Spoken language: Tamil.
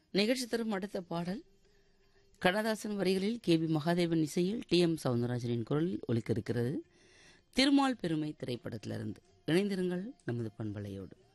நிகழ்ச்சி தரும் அடுத்த பாடல் கண்ணதாசன் வரிகளில் கே.வி. மகாதேவன் இசையில் டி.எம். சௌந்தரராஜனின் குரலில் ஒலிக்க இருக்கிறது. திருமால் பெருமை திரைப்படத்திலிருந்து. இணைந்திருங்கள் நமது பண்பலையோடு.